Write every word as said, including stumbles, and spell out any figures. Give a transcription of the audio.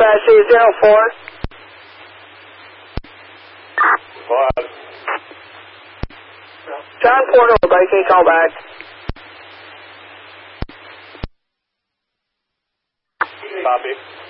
dispatch is zero four. What? John Porter, everybody can call back. Copy.